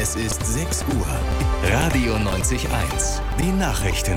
Es ist 6 Uhr. Radio 90.1. Die Nachrichten.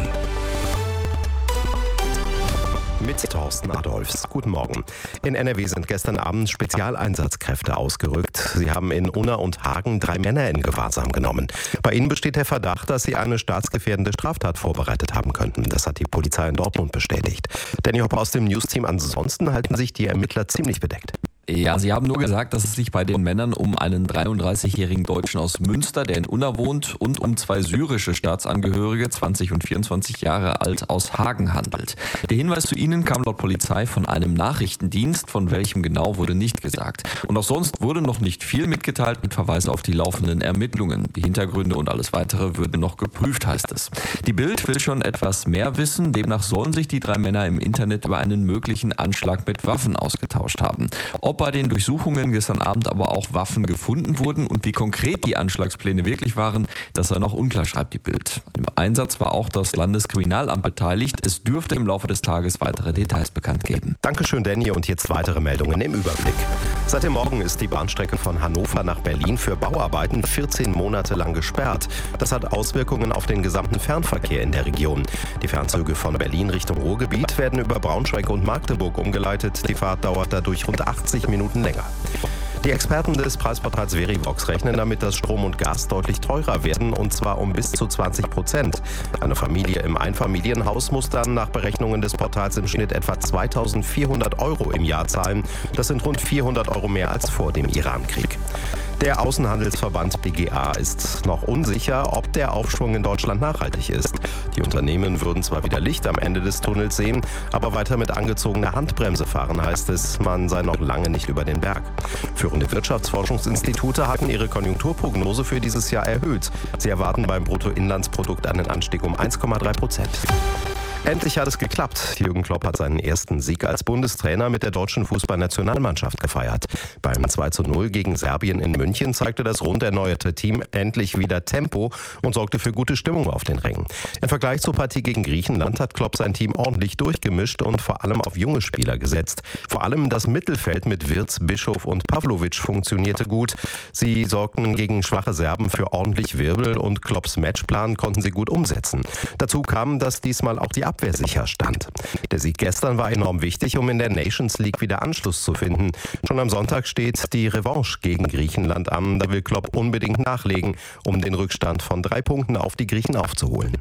Mit Thorsten Adolfs. Guten Morgen. In NRW sind gestern Abend Spezialeinsatzkräfte ausgerückt. Sie haben in Unna und Hagen 3 Männer in Gewahrsam genommen. Bei ihnen besteht der Verdacht, dass sie eine staatsgefährdende Straftat vorbereitet haben könnten. Das hat die Polizei in Dortmund bestätigt. Danny Hopper aus dem Newsteam. Ansonsten halten sich die Ermittler ziemlich bedeckt. Ja, sie haben nur gesagt, dass es sich bei den Männern um einen 33-jährigen Deutschen aus Münster, der in Unna wohnt, und um 2 syrische Staatsangehörige, 20 und 24 Jahre alt, aus Hagen handelt. Der Hinweis zu ihnen kam laut Polizei von einem Nachrichtendienst, von welchem genau wurde nicht gesagt. Und auch sonst wurde noch nicht viel mitgeteilt mit Verweis auf die laufenden Ermittlungen. Die Hintergründe und alles Weitere würden noch geprüft, heißt es. Die Bild will schon etwas mehr wissen. Demnach sollen sich die 3 Männer im Internet über einen möglichen Anschlag mit Waffen ausgetauscht haben. Ob bei den Durchsuchungen gestern Abend aber auch Waffen gefunden wurden und wie konkret die Anschlagspläne wirklich waren, das sei noch unklar, schreibt die Bild. Im Einsatz war auch das Landeskriminalamt beteiligt. Es dürfte im Laufe des Tages weitere Details bekannt geben. Dankeschön, Danny. Und jetzt weitere Meldungen im Überblick. Seit dem Morgen ist die Bahnstrecke von Hannover nach Berlin für Bauarbeiten 14 Monate lang gesperrt. Das hat Auswirkungen auf den gesamten Fernverkehr in der Region. Die Fernzüge von Berlin Richtung Ruhrgebiet werden über Braunschweig und Magdeburg umgeleitet. Die Fahrt dauert dadurch rund 80 Minuten länger. Die Experten des Preisportals Verivox rechnen damit, dass Strom und Gas deutlich teurer werden, und zwar um bis zu 20%. Eine Familie im Einfamilienhaus muss dann nach Berechnungen des Portals im Schnitt etwa 2.400 € im Jahr zahlen. Das sind rund 400 € mehr als vor dem Irankrieg. Der Außenhandelsverband BGA ist noch unsicher, ob der Aufschwung in Deutschland nachhaltig ist. Die Unternehmen würden zwar wieder Licht am Ende des Tunnels sehen, aber weiter mit angezogener Handbremse fahren, heißt es. Man sei noch lange nicht über den Berg. Führende Wirtschaftsforschungsinstitute hatten ihre Konjunkturprognose für dieses Jahr erhöht. Sie erwarten beim Bruttoinlandsprodukt einen Anstieg um 1,3%. Endlich hat es geklappt. Jürgen Klopp hat seinen ersten Sieg als Bundestrainer mit der deutschen Fußballnationalmannschaft gefeiert. Beim 2:0 gegen Serbien in München zeigte das rund erneuerte Team endlich wieder Tempo und sorgte für gute Stimmung auf den Rängen. Im Vergleich zur Partie gegen Griechenland hat Klopp sein Team ordentlich durchgemischt und vor allem auf junge Spieler gesetzt. Vor allem das Mittelfeld mit Wirtz, Bischof und Pavlovic funktionierte gut. Sie sorgten gegen schwache Serben für ordentlich Wirbel und Klopps Matchplan konnten sie gut umsetzen. Dazu kam, dass diesmal auch die Abwehr sicher stand. Der Sieg gestern war enorm wichtig, um in der Nations League wieder Anschluss zu finden. Schon am Sonntag steht die Revanche gegen Griechenland an. Da will Klopp unbedingt nachlegen, um den Rückstand von 3 Punkten auf die Griechen aufzuholen.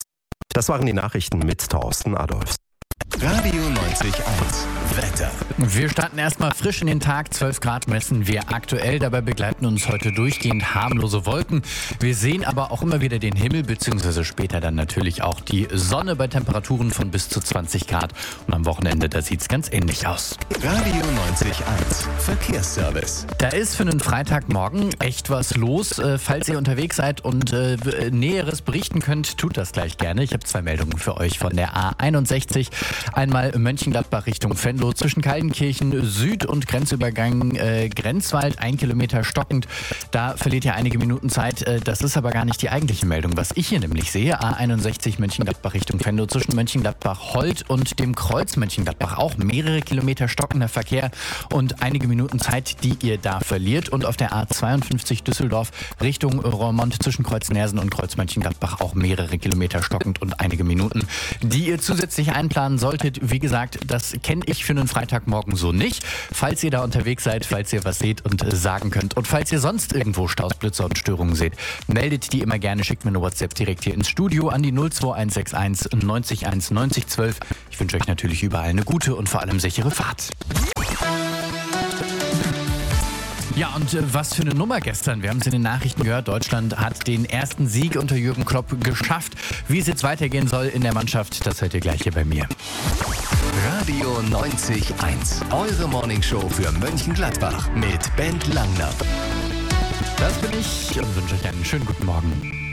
Das waren die Nachrichten mit Thorsten Adolfs. Radio 90.1. Wetter. Wir starten erstmal frisch in den Tag. 12 Grad messen wir aktuell. Dabei begleiten uns heute durchgehend harmlose Wolken. Wir sehen aber auch immer wieder den Himmel, beziehungsweise später dann natürlich auch die Sonne bei Temperaturen von bis zu 20 Grad. Und am Wochenende, da sieht es ganz ähnlich aus. Radio 90.1. Verkehrsservice. Da ist für einen Freitagmorgen echt was los. Falls ihr unterwegs seid und Näheres berichten könnt, tut das gleich gerne. Ich habe 2 Meldungen für euch von der A61. Einmal Mönchengladbach Richtung Venlo zwischen Kaldenkirchen Süd und Grenzübergang Grenzwald, 1 Kilometer stockend. Da verliert ihr einige Minuten Zeit. Das ist aber gar nicht die eigentliche Meldung. Was ich hier nämlich sehe, A61 Mönchengladbach Richtung Venlo zwischen Mönchengladbach-Holt und dem Kreuz Mönchengladbach auch mehrere Kilometer stockender Verkehr und einige Minuten Zeit, die ihr da verliert. Und auf der A52 Düsseldorf Richtung Roermond zwischen Kreuz Nersen und Kreuz Mönchengladbach auch mehrere Kilometer stockend und einige Minuten, die ihr zusätzlich einplanen solltet. Wie gesagt, das kenne ich für einen Freitagmorgen so nicht. Falls ihr da unterwegs seid, falls ihr was seht und sagen könnt und falls ihr sonst irgendwo Staus, Blitzer und Störungen seht, meldet die immer gerne, schickt mir eine WhatsApp direkt hier ins Studio an die 02161 90 1 90 12. Ich wünsche euch natürlich überall eine gute und vor allem sichere Fahrt. Ja, und was für eine Nummer gestern. Wir haben es in den Nachrichten gehört. Deutschland hat den ersten Sieg unter Jürgen Klopp geschafft. Wie es jetzt weitergehen soll in der Mannschaft, das hört ihr gleich hier bei mir. Radio 90.1. Eure Morningshow für Mönchengladbach mit Bent Langner. Das bin ich und wünsche euch einen schönen guten Morgen.